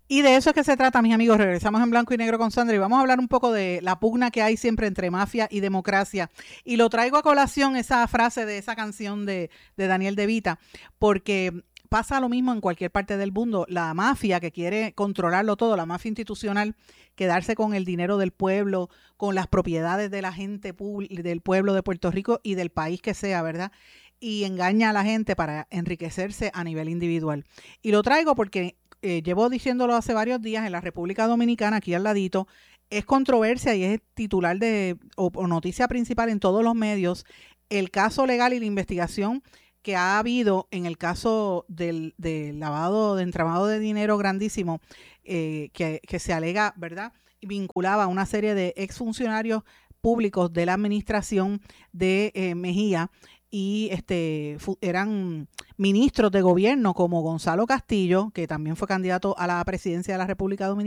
Y de eso es que se trata, mis amigos. Regresamos en blanco y negro con Sandra y vamos a hablar un poco de la pugna que hay siempre entre mafia y democracia. Y lo traigo a colación esa frase de esa canción de Daniel De Vita, porque pasa lo mismo en cualquier parte del mundo. La mafia que quiere controlarlo todo, la mafia institucional, quedarse con el dinero del pueblo, con las propiedades de la gente del pueblo de Puerto Rico y del país que sea, ¿verdad? Y engaña a la gente para enriquecerse a nivel individual. Y lo traigo porque llevo diciéndolo hace varios días en la República Dominicana, aquí al ladito, es controversia y es titular o noticia principal en todos los medios, el caso legal y la investigación que ha habido en el caso del lavado, de entramado de dinero grandísimo que se alega, ¿verdad? Vinculaba a una serie de exfuncionarios públicos de la administración de Mejía y eran ministros de gobierno como Gonzalo Castillo, que también fue candidato a la presidencia de la República Dominicana,